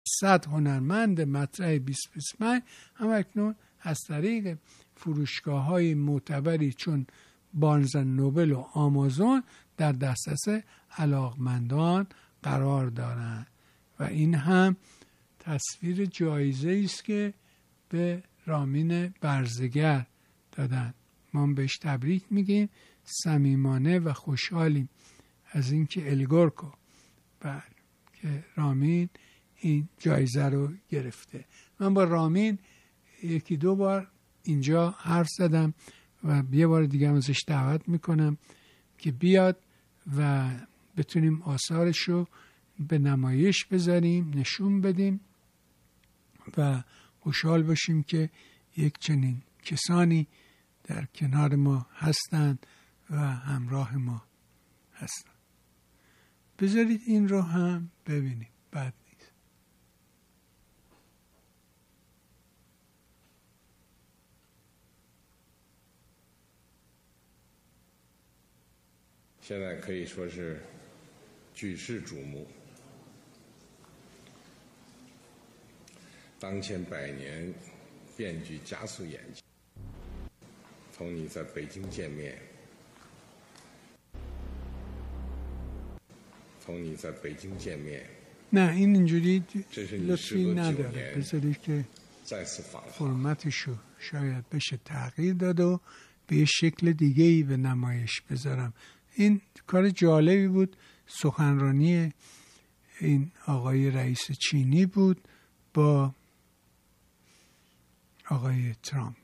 100 هنرمند مطرح 2025 هم اکنون از طریق فروشگاه‌های معتبری چون بارنز اند نوبل و آمازون در دسترس علاقمندان قرار دارند و این هم تصویر جایزه است که به رامین برزگر دادن. ما بهش تبریک میگیم، صمیمانه و خوشحالیم از اینکه الگورکو که رامین این جایزه رو گرفته. من با رامین 1-2 بار اینجا حرف زدم و یه بار دیگه ازش دعوت میکنم که بیاد و بتونیم آثارش رو به نمایش بذاریم، نشون بدیم و خوشحال باشیم که یک چنین کسانی در کنار ما هستند و همراه ما هستند. بذارید این رو هم ببینیم، بد نیست. 现在可以说是举世瞩目。当前100年变局加速演进，从你在北京见面， نه این اینجوری لطفی نداره، بذاری که فرمتشو شاید بشه تغییر داد و به یه شکل دیگه‌ای به نمایش بذارم. این کار جالبی بود. سخنرانی این آقای رئیس چینی بود با آقای ترامپ.